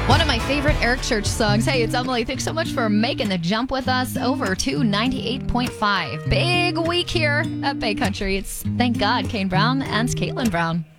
One of my favorite Eric Church songs. Hey, it's Emily. Thanks so much for making the jump with us over to 98.5. Big week here at Bay Country. It's Thank God, Kane Brown and Caitlin Brown.